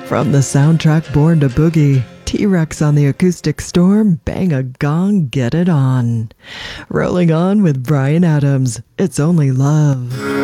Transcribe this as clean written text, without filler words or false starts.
From the soundtrack Born to Boogie, T-Rex on the Acoustic Storm, Bang a Gong, Get It On. Rolling on with Bryan Adams, It's Only Love.